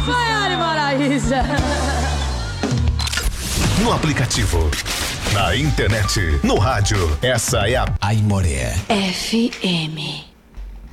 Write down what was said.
Maiara e Maraísa. No aplicativo, na internet, no rádio. Essa é a Aimoré FM.